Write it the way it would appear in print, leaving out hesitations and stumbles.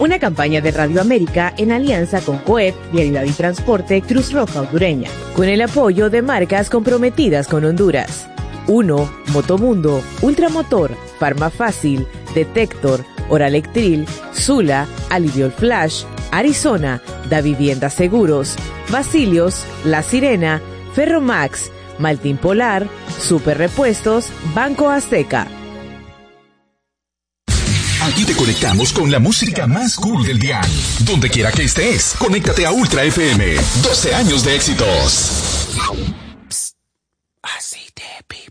Una campaña de Radio América en alianza con COEP, Vialidad y Transporte, Cruz Roja Hondureña, con el apoyo de marcas comprometidas con Honduras. 1. Motomundo, Ultramotor, Farmafácil, Detector, Oralectril, Sula, Aliviol Flash, Arizona, Da Vivienda Seguros, Basilios, La Sirena, Ferromax, Maltín Polar, Super Repuestos, Banco Azteca. Aquí te conectamos con la música más cool del dial. Donde quiera que estés, conéctate a Ultra FM. 12 años de éxitos.